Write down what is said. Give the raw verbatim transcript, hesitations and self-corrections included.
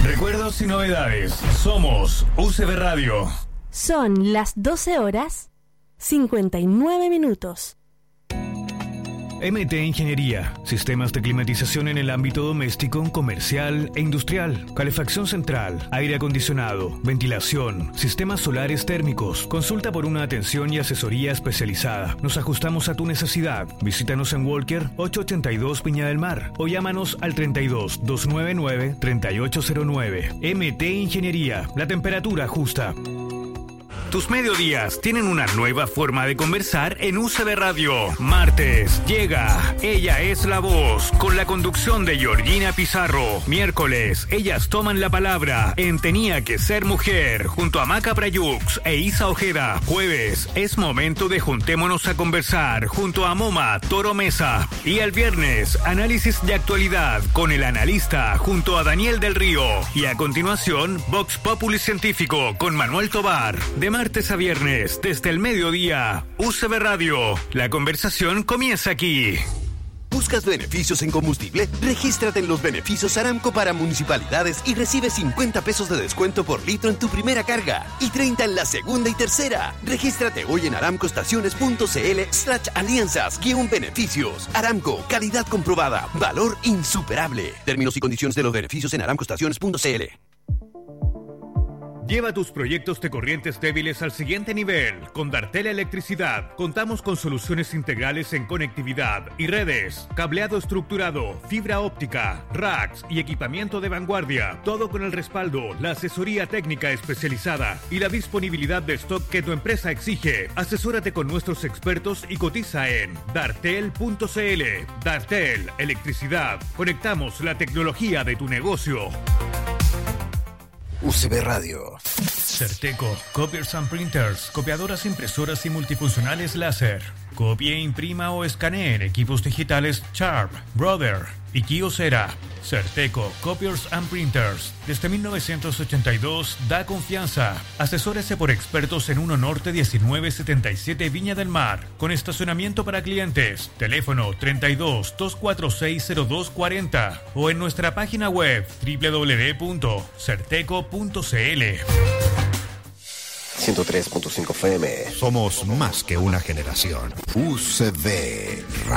Recuerdos y novedades. Somos U C B Radio. Son las doce horas cincuenta y nueve minutos. M T Ingeniería, sistemas de climatización en el ámbito doméstico, comercial e industrial, calefacción central, aire acondicionado, ventilación, sistemas solares térmicos. Consulta por una atención y asesoría especializada. Nos ajustamos a tu necesidad. Visítanos en Walker ochocientos ochenta y dos Viña del Mar o llámanos al treinta y dos, doscientos noventa y nueve, treinta y ocho cero nueve. M T Ingeniería, la temperatura justa. Tus mediodías tienen una nueva forma de conversar en U C B Radio. Martes llega Ella es la Voz con la conducción de Georgina Pizarro. Miércoles, ellas toman la palabra en Tenía que ser mujer junto a Maca Prayux e Isa Ojeda. Jueves, es momento de Juntémonos a conversar junto a Moma Toro Mesa. Y el viernes, análisis de actualidad con el analista junto a Daniel del Río. Y a continuación, Vox Populi Científico con Manuel Tobar. De martes a viernes, desde el mediodía, U C B Radio. La conversación comienza aquí. ¿Buscas beneficios en combustible? Regístrate en los beneficios Aramco para municipalidades y recibe cincuenta pesos de descuento por litro en tu primera carga y treinta en la segunda y tercera. Regístrate hoy en aramcoestaciones.cl slash alianzas guión beneficios. Aramco, calidad comprobada, valor insuperable. Términos y condiciones de los beneficios en aramcoestaciones.cl. Lleva tus proyectos de corrientes débiles al siguiente nivel. Con Dartel Electricidad contamos con soluciones integrales en conectividad y redes, cableado estructurado, fibra óptica, racks y equipamiento de vanguardia. Todo con el respaldo, la asesoría técnica especializada y la disponibilidad de stock que tu empresa exige. Asesórate con nuestros expertos y cotiza en dartel punto cl. Dartel Electricidad. Conectamos la tecnología de tu negocio. U C B Radio. Certeco, Copiers and Printers, copiadoras, impresoras y multifuncionales láser. Copie, imprima o escanee en equipos digitales Sharp, Brother y Kyocera. Certeco, Copiers and Printers. Desde mil novecientos ochenta y dos da confianza. Asesórese por expertos en uno Norte diecinueve setenta y siete Viña del Mar. Con estacionamiento para clientes. Teléfono treinta y dos, doscientos cuarenta y seis, cero dos cuarenta. O en nuestra página web doble u doble u doble u punto certeco punto cl. ciento tres punto cinco F M. Somos más que una generación. U C B Radio.